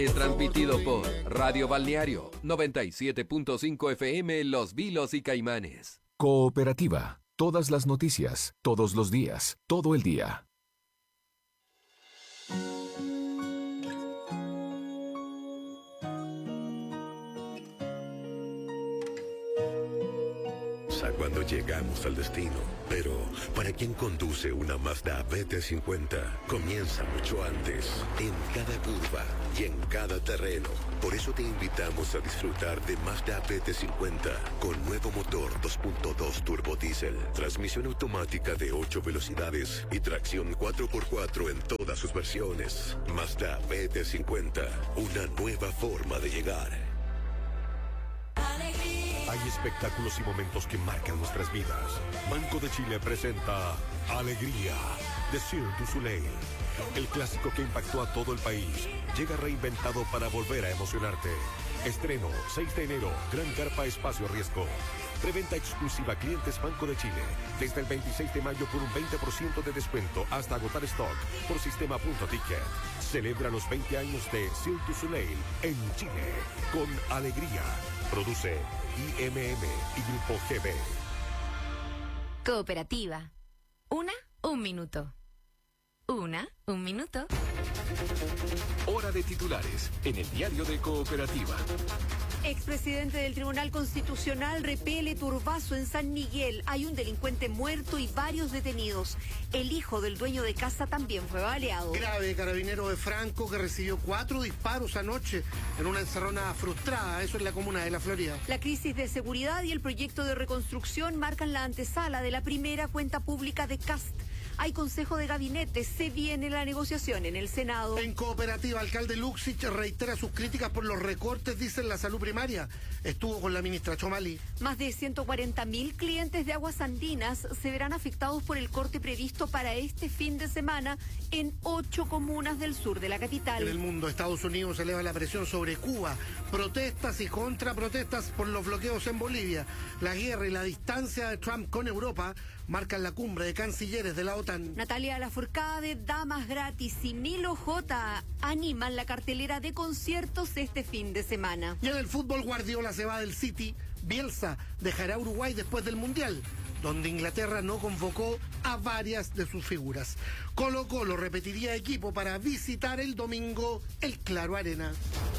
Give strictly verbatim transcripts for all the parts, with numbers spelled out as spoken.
Es transmitido por Radio Balneario noventa y siete punto cinco F M Los Vilos y Caimanes. Cooperativa. Todas las noticias, todos los días, todo el día. Cuando llegamos al destino, pero para quien conduce una Mazda B T cincuenta, comienza mucho antes, en cada curva y en cada terreno. Por eso te invitamos a disfrutar de Mazda B T cincuenta con nuevo motor dos punto dos turbo diésel, transmisión automática de ocho velocidades y tracción cuatro por cuatro en todas sus versiones. Mazda B T cincuenta, una nueva forma de llegar. Hay espectáculos y momentos que marcan nuestras vidas. Banco de Chile presenta Alegría, de Cirque du Soleil. El clásico que impactó a todo el país llega reinventado para volver a emocionarte. Estreno seis de enero, Gran Carpa Espacio Riesgo. Preventa exclusiva clientes Banco de Chile. Desde el veintiséis de mayo por un veinte por ciento de descuento hasta agotar stock por sistema punto ticket. Celebra los veinte años de Cirque du Soleil en Chile con Alegría. Produce I M M y Grupo G B. Cooperativa. Una, un minuto. Una, un minuto. Hora de titulares en el diario de Cooperativa. Expresidente del Tribunal Constitucional repele turbazo en San Miguel. Hay un delincuente muerto y varios detenidos. El hijo del dueño de casa también fue baleado. Grave, carabinero de Franco que recibió cuatro disparos anoche en una encerrona frustrada. Eso en la comuna de La Florida. La crisis de seguridad y el proyecto de reconstrucción marcan la antesala de la primera cuenta pública de Cast. Hay consejo de gabinete, se viene la negociación en el Senado. En Cooperativa, alcalde Luxich reitera sus críticas por los recortes, dice, en la salud primaria. Estuvo con la ministra Chomali. Más de ciento cuarenta mil clientes de Aguas Andinas se verán afectados por el corte previsto para este fin de semana en ocho comunas del sur de la capital. En el mundo, Estados Unidos eleva la presión sobre Cuba. Protestas y contraprotestas por los bloqueos en Bolivia. La guerra y la distancia de Trump con Europa marcan la cumbre de cancilleres de la OTAN. Natalia Lafourcade, Damas Gratis y Milo J animan la cartelera de conciertos este fin de semana. Y en el fútbol, Guardiola se va del City. Bielsa dejará Uruguay después del Mundial, donde Inglaterra no convocó a varias de sus figuras. Colo Colo repetiría equipo para visitar el domingo el Claro Arena.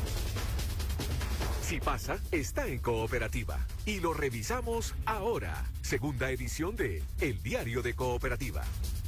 Si pasa, está en Cooperativa. Y lo revisamos ahora. Segunda edición de El Diario de Cooperativa.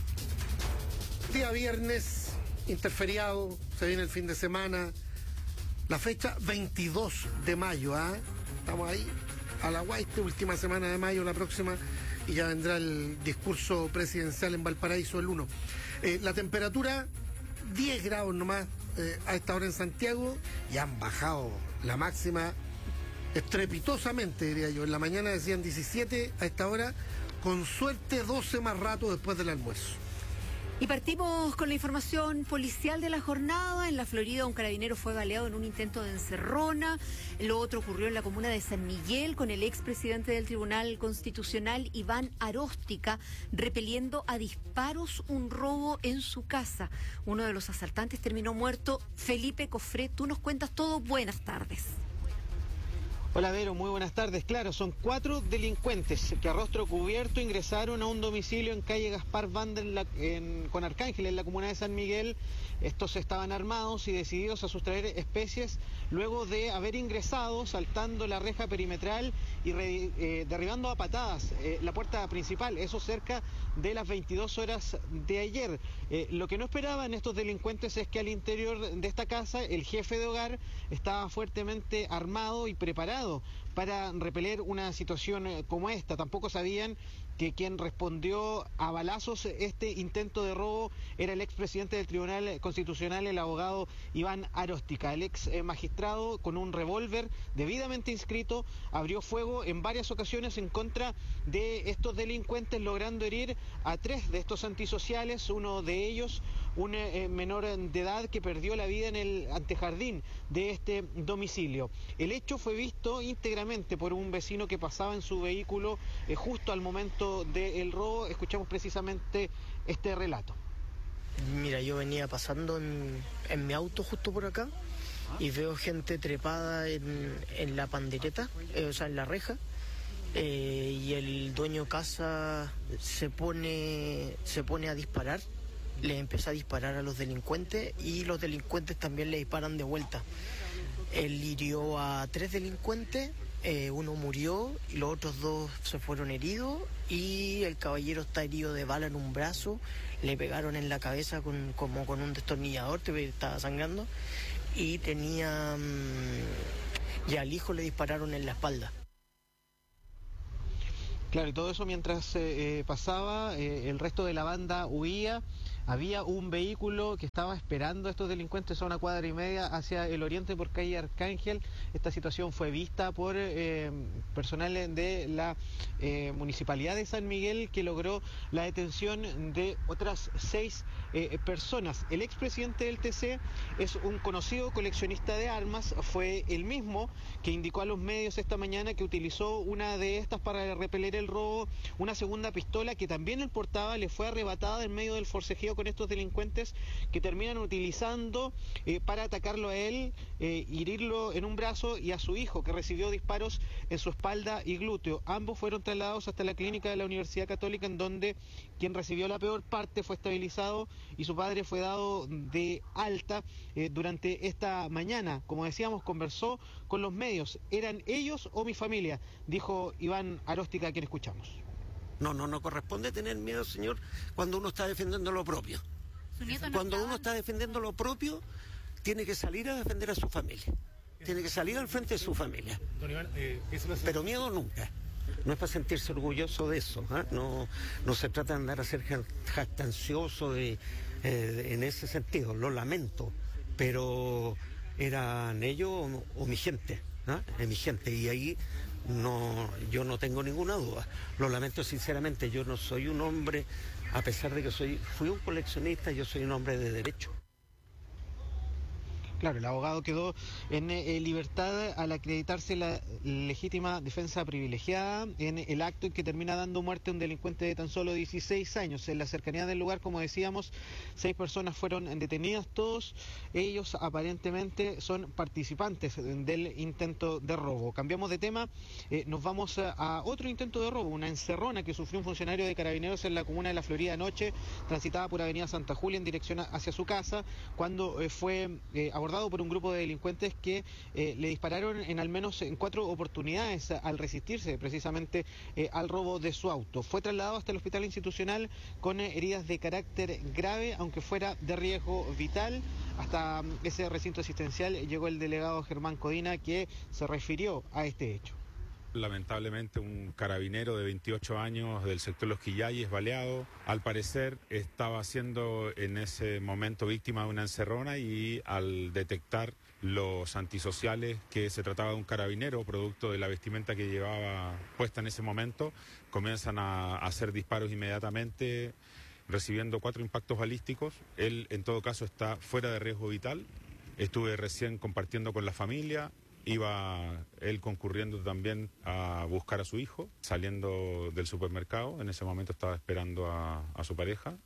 Día viernes, interferiado, se viene el fin de semana. La fecha veintidós de mayo, ¿ah? ¿eh? Estamos ahí, a la guaite, última semana de mayo, la próxima, y ya vendrá el discurso presidencial en Valparaíso el uno. Eh, la temperatura, diez grados nomás eh, a esta hora en Santiago, y han bajado la máxima estrepitosamente, diría yo. En la mañana decían diecisiete, a esta hora, con suerte doce más rato después del almuerzo. Y partimos con la información policial de la jornada. En la Florida, un carabinero fue baleado en un intento de encerrona. Lo otro ocurrió en la comuna de San Miguel, con el expresidente del Tribunal Constitucional, Iván Aróstica, repeliendo a disparos un robo en su casa. Uno de los asaltantes terminó muerto. Felipe Cofré, tú nos cuentas todo. Buenas tardes. Hola Vero, muy buenas tardes. Claro, son cuatro delincuentes que a rostro cubierto ingresaron a un domicilio en calle Gaspar Banda en la, en, con Arcángel, en la comuna de San Miguel. Estos estaban armados y decididos a sustraer especies luego de haber ingresado saltando la reja perimetral y re, eh, derribando a patadas eh, la puerta principal, eso cerca de las veintidós horas de ayer. Eh, lo que no esperaban estos delincuentes es que al interior de esta casa el jefe de hogar estaba fuertemente armado y preparado para repeler una situación como esta. Tampoco sabían que quien respondió a balazos este intento de robo era el expresidente del Tribunal Constitucional, el abogado Iván Aróstica. El ex magistrado, con un revólver debidamente inscrito, abrió fuego en varias ocasiones en contra de estos delincuentes, logrando herir a tres de estos antisociales, uno de ellos un eh, menor de edad que perdió la vida en el antejardín de este domicilio. El hecho fue visto íntegramente por un vecino que pasaba en su vehículo eh, justo al momento del robo. Escuchamos precisamente este relato. Mira, yo venía pasando en, en mi auto justo por acá y veo gente trepada en, en la pandereta, eh, o sea, en la reja, eh, y el dueño casa se pone, se pone a disparar, le empieza a disparar a los delincuentes y los delincuentes también le disparan de vuelta. Él hirió a tres delincuentes, eh, uno murió y los otros dos se fueron heridos y el caballero está herido de bala en un brazo, le pegaron en la cabeza con, como con un destornillador, estaba sangrando, y tenía mmm, y al hijo le dispararon en la espalda. Claro, y todo eso mientras eh, eh, pasaba, eh, el resto de la banda huía. Había un vehículo que estaba esperando a estos delincuentes a una cuadra y media hacia el oriente por calle Arcángel. Esta situación fue vista por eh, personal de la eh, Municipalidad de San Miguel, que logró la detención de otras seis eh, personas. El expresidente del T C es un conocido coleccionista de armas, fue el mismo que indicó a los medios esta mañana que utilizó una de estas para repeler el robo, una segunda pistola que también él portaba, le fue arrebatada en medio del forcejeo con estos delincuentes que terminan utilizando eh, para atacarlo a él, eh, herirlo en un brazo, y a su hijo, que recibió disparos en su espalda y glúteo. Ambos fueron trasladados hasta la clínica de la Universidad Católica, en donde quien recibió la peor parte fue estabilizado y su padre fue dado de alta eh, durante esta mañana. Como decíamos, conversó con los medios. ¿Eran ellos o mi familia?, dijo Iván Aróstica, a quien escuchamos. No, no, no corresponde tener miedo, señor, cuando uno está defendiendo lo propio. Cuando uno está defendiendo lo propio, tiene que salir a defender a su familia. Tiene que salir al frente de su familia. Pero miedo nunca. No es para sentirse orgulloso de eso, ¿eh? No, no se trata de andar a ser jactancioso de, eh, en ese sentido. Lo lamento, pero eran ellos o, o mi gente, ¿eh? Es mi gente, y ahí no, yo no tengo ninguna duda. Lo lamento sinceramente. Yo no soy un hombre, a pesar de que soy, fui un coleccionista, yo soy un hombre de derecho. Claro, el abogado quedó en eh, libertad al acreditarse la legítima defensa privilegiada en el acto en que termina dando muerte a un delincuente de tan solo dieciséis años. En la cercanía del lugar, como decíamos, seis personas fueron detenidas. Todos ellos aparentemente son participantes del intento de robo. Cambiamos de tema, eh, nos vamos a, a otro intento de robo, una encerrona que sufrió un funcionario de Carabineros en la comuna de La Florida anoche. Transitaba por Avenida Santa Julia en dirección hacia su casa cuando eh, fue eh, abordado por un grupo de delincuentes que eh, le dispararon en al menos en cuatro oportunidades al resistirse precisamente eh, al robo de su auto. Fue trasladado hasta el hospital institucional con eh, heridas de carácter grave, aunque fuera de riesgo vital. Hasta um, ese recinto asistencial llegó el delegado Germán Codina, que se refirió a este hecho. Lamentablemente un carabinero de veintiocho años del sector Los Quillayes baleado. Al parecer estaba siendo en ese momento víctima de una encerrona y al detectar los antisociales que se trataba de un carabinero producto de la vestimenta que llevaba puesta en ese momento, comienzan a hacer disparos inmediatamente, recibiendo cuatro impactos balísticos. Él en todo caso está fuera de riesgo vital. Estuve recién compartiendo con la familia. Iba él concurriendo también a buscar a su hijo, saliendo del supermercado. En ese momento estaba esperando a, a su pareja.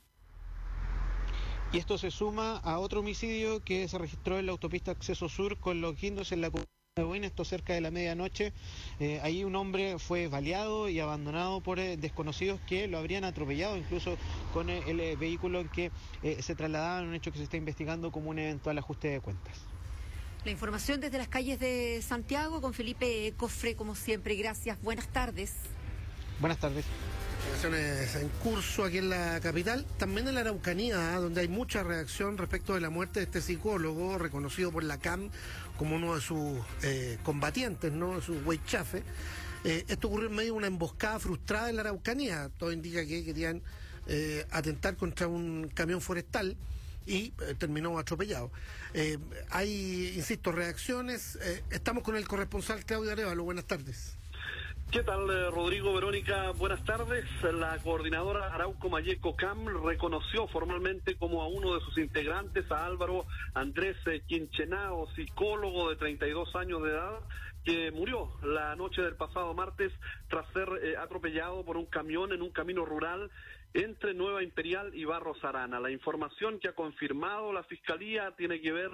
Y esto se suma a otro homicidio que se registró en la autopista Acceso Sur con Los Guindos en la comuna de Buin, esto cerca de la medianoche. Eh, ahí un hombre fue baleado y abandonado por eh, desconocidos que lo habrían atropellado, incluso con eh, el eh, vehículo en que eh, se trasladaban, un hecho que se está investigando como un eventual ajuste de cuentas. La información desde las calles de Santiago con Felipe Cofre, como siempre. Gracias, buenas tardes. Buenas tardes. Investigaciones en curso aquí en la capital, también en la Araucanía, ¿eh? Donde hay mucha reacción respecto de la muerte de este psicólogo, reconocido por la C A M como uno de sus eh, combatientes, ¿no? De sus huaychafes. Eh, esto ocurrió en medio de una emboscada frustrada en la Araucanía. Todo indica que querían eh, atentar contra un camión forestal y eh, terminó atropellado. Eh, hay, insisto, reacciones. Eh, estamos con el corresponsal Claudio Arévalo. Buenas tardes. ¿Qué tal, Rodrigo, Verónica? Buenas tardes. La coordinadora Arauco Mayeco C A M reconoció formalmente como a uno de sus integrantes, a Álvaro Andrés Quinchenao, psicólogo de treinta y dos años de edad, que murió la noche del pasado martes tras ser eh, atropellado por un camión en un camino rural entre Nueva Imperial y Barros Arana. La información que ha confirmado la Fiscalía tiene que ver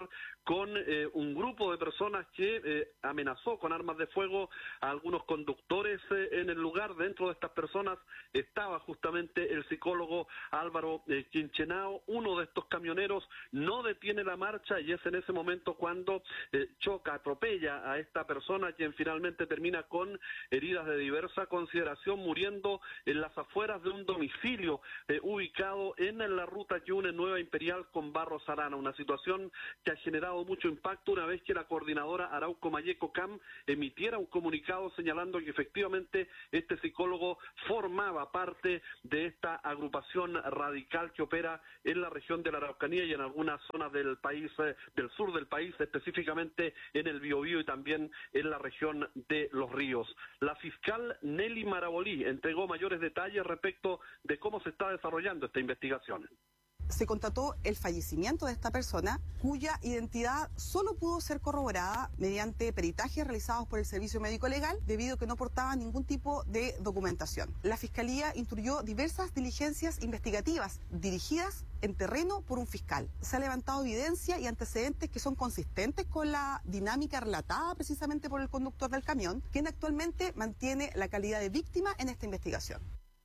con eh, un grupo de personas que eh, amenazó con armas de fuego a algunos conductores eh, en el lugar. Dentro de estas personas estaba justamente el psicólogo Álvaro eh, Quinchenao. Uno de estos camioneros no detiene la marcha y es en ese momento cuando eh, choca, atropella a esta persona, quien finalmente termina con heridas de diversa consideración, muriendo en las afueras de un domicilio eh, ubicado en la ruta que une Nueva Imperial con Barros Arana. Una situación que ha generado mucho impacto una vez que la coordinadora Arauco Mayeco C A M emitiera un comunicado señalando que efectivamente este psicólogo formaba parte de esta agrupación radical que opera en la región de la Araucanía y en algunas zonas del país, eh, del sur del país, específicamente en el Biobío y también en la región de Los Ríos. La fiscal Nelly Marabolí entregó mayores detalles respecto de cómo se está desarrollando esta investigación. Se constató el fallecimiento de esta persona, cuya identidad solo pudo ser corroborada mediante peritajes realizados por el Servicio Médico Legal, debido a que no portaba ningún tipo de documentación. La Fiscalía instruyó diversas diligencias investigativas dirigidas en terreno por un fiscal. Se ha levantado evidencia y antecedentes que son consistentes con la dinámica relatada precisamente por el conductor del camión, quien actualmente mantiene la calidad de víctima en esta investigación.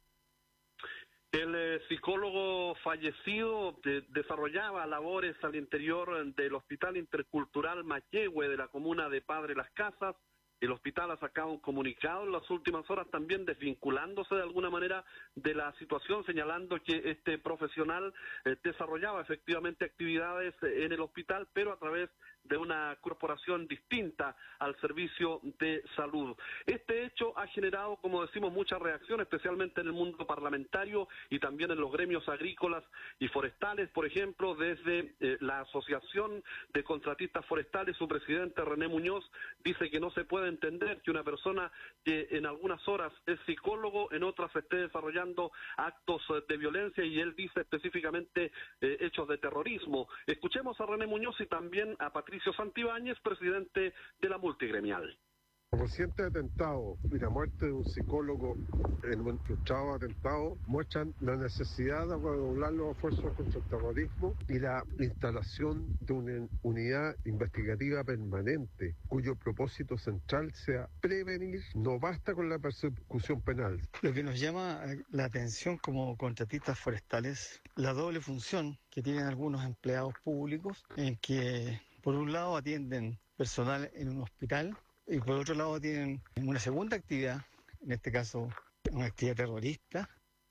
El eh, psicólogo fallecido de, desarrollaba labores al interior del Hospital Intercultural Maquehue de la comuna de Padre Las Casas. El hospital ha sacado un comunicado en las últimas horas también desvinculándose de alguna manera de la situación, señalando que este profesional eh, desarrollaba efectivamente actividades en el hospital, pero a través de una corporación distinta al servicio de salud. Este hecho ha generado, como decimos, mucha reacción, especialmente en el mundo parlamentario y también en los gremios agrícolas y forestales. Por ejemplo, desde eh, la Asociación de Contratistas Forestales, su presidente René Muñoz dice que no se puede entender que una persona que en algunas horas es psicólogo, en otras esté desarrollando actos de violencia, y él dice específicamente eh, hechos de terrorismo. Escuchemos a René Muñoz y también a Patricio Santibáñez, presidente de la multigremial. El reciente atentado y la muerte de un psicólogo en un frustrado atentado muestran la necesidad de redoblar los esfuerzos contra el terrorismo y la instalación de una unidad investigativa permanente cuyo propósito central sea prevenir. No basta con la persecución penal. Lo que nos llama la atención como contratistas forestales, la doble función que tienen algunos empleados públicos, en que por un lado atienden personal en un hospital y por otro lado tienen una segunda actividad, en este caso una actividad terrorista.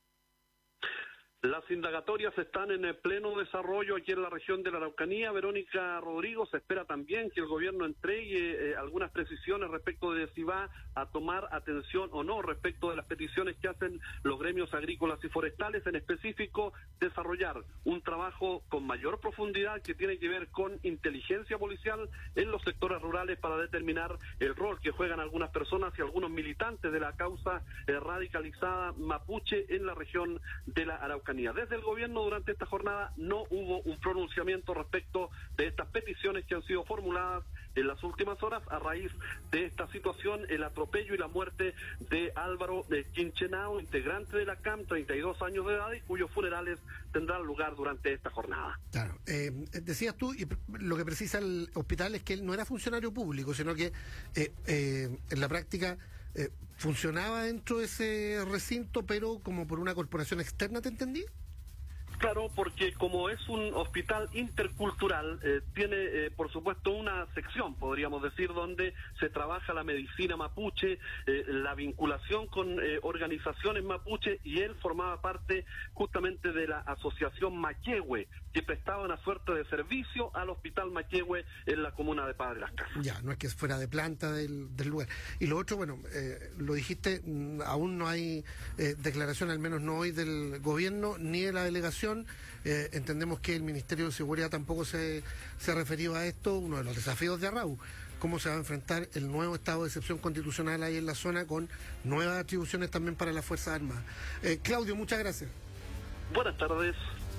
Las indagatorias están en pleno desarrollo aquí en la región de la Araucanía. Verónica Rodrigo, se espera también que el gobierno entregue eh, algunas precisiones respecto de si va a tomar atención o no respecto de las peticiones que hacen los gremios agrícolas y forestales, en específico desarrollar un trabajo con mayor profundidad que tiene que ver con inteligencia policial en los sectores rurales para determinar el rol que juegan algunas personas y algunos militantes de la causa eh, radicalizada mapuche en la región de la Araucanía. Desde el gobierno durante esta jornada no hubo un pronunciamiento respecto de estas peticiones que han sido formuladas en las últimas horas a raíz de esta situación, el atropello y la muerte de Álvaro de Quinchenao, integrante de la C A M, treinta y dos años de edad, y cuyos funerales tendrán lugar durante esta jornada. Claro, eh, decías tú, y lo que precisa el hospital es que él no era funcionario público, sino que eh, eh, en la práctica eh, funcionaba dentro de ese recinto, pero como por una corporación externa, ¿te entendí? Claro, porque como es un hospital intercultural, eh, tiene eh, por supuesto una sección, podríamos decir, donde se trabaja la medicina mapuche, eh, la vinculación con eh, organizaciones mapuche, y él formaba parte justamente de la asociación Maquehue, que prestaba una suerte de servicio al hospital Maquehue en la comuna de Padre Las Casas. Ya, no es que fuera de planta del, del lugar. Y lo otro, bueno, eh, lo dijiste, mm, aún no hay eh, declaración, al menos no hoy, del gobierno ni de la delegación. Eh, entendemos que el Ministerio de Seguridad tampoco se, se ha referido a esto, uno de los desafíos de Arrau, cómo se va a enfrentar el nuevo estado de excepción constitucional ahí en la zona, con nuevas atribuciones también para las Fuerzas Armadas. Eh, Claudio, muchas gracias. Buenas tardes.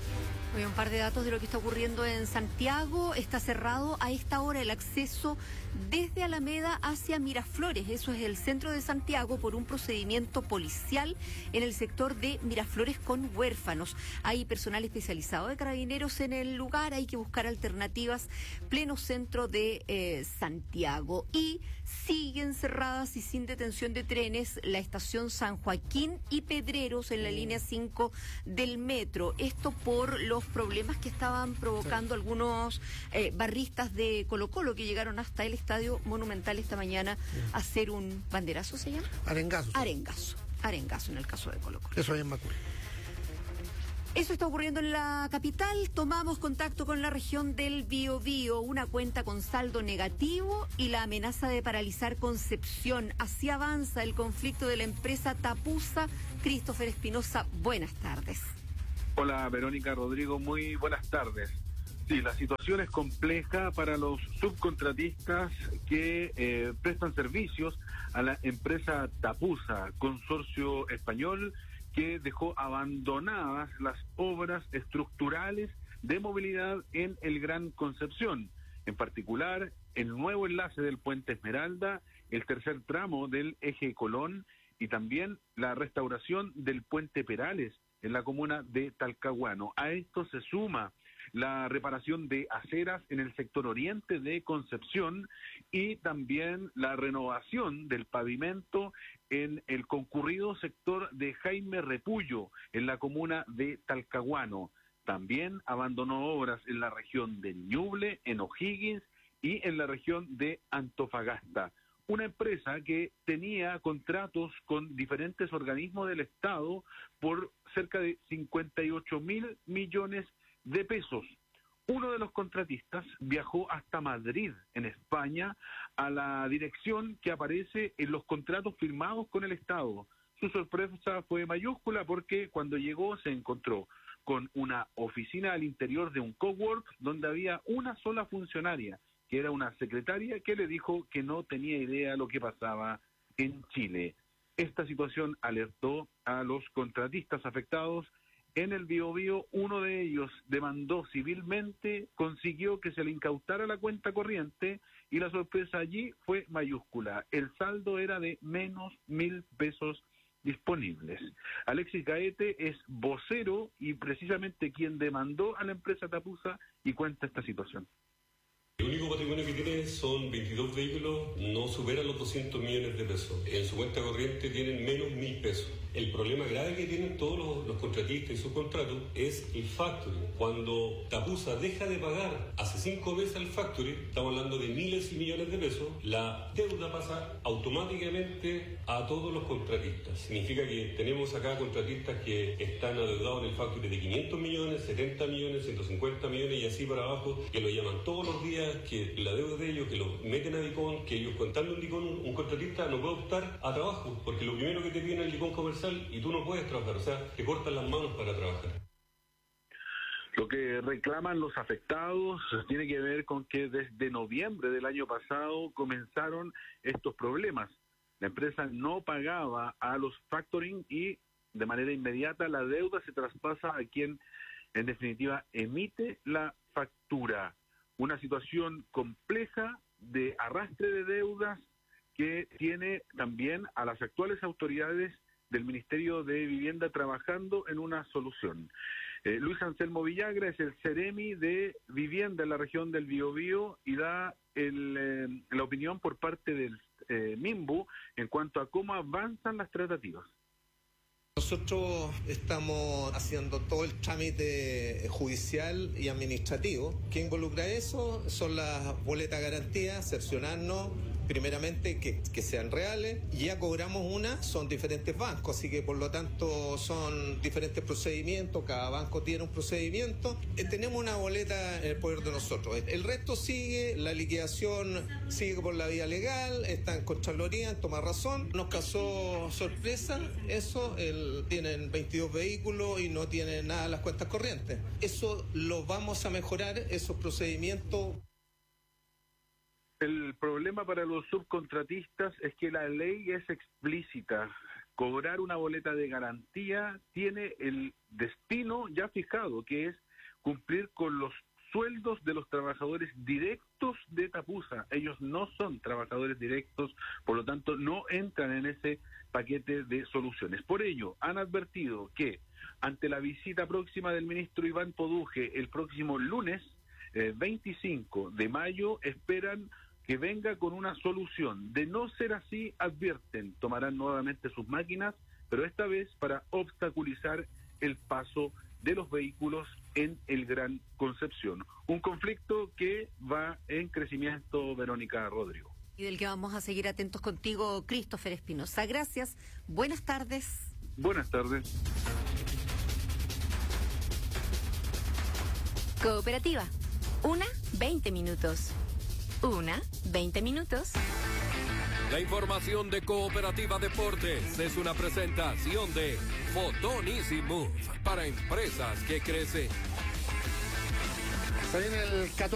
Hoy un par de datos de lo que está ocurriendo en Santiago. Está cerrado a esta hora el acceso desde Alameda hacia Miraflores. Eso es el centro de Santiago por un procedimiento policial en el sector de Miraflores con huérfanos. Hay personal especializado de carabineros en el lugar. Hay que buscar alternativas. Pleno centro de eh, Santiago. Y siguen cerradas y sin detención de trenes la estación San Joaquín y Pedreros en la línea cinco del metro. Esto por los problemas que estaban provocando sí. algunos eh, barristas de Colo-Colo que llegaron hasta el Estadio Monumental esta mañana sí. a hacer un banderazo, ¿se llama? Arengazo. Arengazo. Arengazo en el caso de Colo-Colo. Eso es en Macul. Eso está ocurriendo en la capital. Tomamos contacto con la región del Biobío, una cuenta con saldo negativo y la amenaza de paralizar Concepción. Así avanza el conflicto de la empresa Tapusa. Christopher Espinosa, buenas tardes. Hola Verónica, Rodrigo, muy buenas tardes. Sí, la situación es compleja para los subcontratistas que eh, prestan servicios a la empresa Tapusa, consorcio español que dejó abandonadas las obras estructurales de movilidad en el Gran Concepción, en particular el nuevo enlace del Puente Esmeralda, el tercer tramo del Eje Colón y también la restauración del Puente Perales en la comuna de Talcahuano. A esto se suma la reparación de aceras en el sector oriente de Concepción y también la renovación del pavimento en el concurrido sector de Jaime Repullo, en la comuna de Talcahuano. También abandonó obras en la región de Ñuble, en O'Higgins y en la región de Antofagasta. Una empresa que tenía contratos con diferentes organismos del Estado por cerca de cincuenta y ocho mil millones de pesos. Uno de los contratistas viajó hasta Madrid, en España, a la dirección que aparece en los contratos firmados con el Estado. Su sorpresa fue mayúscula porque cuando llegó se encontró con una oficina al interior de un cowork donde había una sola funcionaria, que era una secretaria que le dijo que no tenía idea de lo que pasaba en Chile. Esta situación alertó a los contratistas afectados en el Biobío. Uno de ellos demandó civilmente, consiguió que se le incautara la cuenta corriente y la sorpresa allí fue mayúscula. El saldo era de menos mil pesos disponibles. Alexis Gaete es vocero y precisamente quien demandó a la empresa Tapusa y cuenta esta situación. El único patrimonio que tiene son veintidós vehículos, no superan los doscientos millones de pesos. En su cuenta corriente tienen menos mil pesos. El problema grave que tienen todos los, los contratistas y subcontratos es el factoring. Cuando Tapusa deja de pagar hace cinco meses al factoring, estamos hablando de miles y millones de pesos, la deuda pasa automáticamente a todos los contratistas. Significa que tenemos acá contratistas que están adeudados en el factoring de quinientos millones, setenta millones, ciento cincuenta millones y así para abajo, que lo llaman todos los días, que la deuda de ellos, que lo meten a Dicón, que ellos contando un Dicón, un contratista no puede optar a trabajo, porque lo primero que te piden es el Dicón comercial y tú no puedes trabajar, o sea, te cortan las manos para trabajar. Lo que reclaman los afectados tiene que ver con que desde noviembre del año pasado comenzaron estos problemas. La empresa no pagaba a los factoring y de manera inmediata la deuda se traspasa a quien en definitiva emite la factura. Una situación compleja de arrastre de deudas que tiene también a las actuales autoridades del Ministerio de Vivienda trabajando en una solución. Eh, Luis Anselmo Villagra es el Ceremi de Vivienda en la región del Biobío y da el, eh, la opinión por parte del eh, MIMBU en cuanto a cómo avanzan las tratativas. Nosotros estamos haciendo todo el trámite judicial y administrativo. ¿Qué involucra eso? Son las boletas de garantía, cerciorarnos primeramente que, que sean reales. Ya cobramos una, son diferentes bancos, así que por lo tanto son diferentes procedimientos, cada banco tiene un procedimiento. Eh, tenemos una boleta en el poder de nosotros. El resto sigue, la liquidación sigue por la vía legal, está en Contraloría, en toma razón. Nos causó sorpresa eso, el, tienen veintidós vehículos y no tienen nada en las cuentas corrientes. Eso lo vamos a mejorar, esos procedimientos. El problema para los subcontratistas es que la ley es explícita. Cobrar una boleta de garantía tiene el destino ya fijado, que es cumplir con los sueldos de los trabajadores directos de Tapusa. Ellos no son trabajadores directos, por lo tanto no entran en ese paquete de soluciones. Por ello, han advertido que ante la visita próxima del ministro Iván Poduje el próximo lunes eh, veinticinco de mayo, esperan que venga con una solución. De no ser así, advierten, tomarán nuevamente sus máquinas, pero esta vez para obstaculizar el paso de los vehículos en el Gran Concepción. Un conflicto que va en crecimiento, Verónica Rodrigo. Y del que vamos a seguir atentos contigo, Christopher Espinosa. Gracias, buenas tardes. Buenas tardes. Cooperativa, una, veinte minutos. Una, veinte minutos. La información de Cooperativa Deportes es una presentación de Fotón Easy Move para empresas que crecen. Se viene el catorce.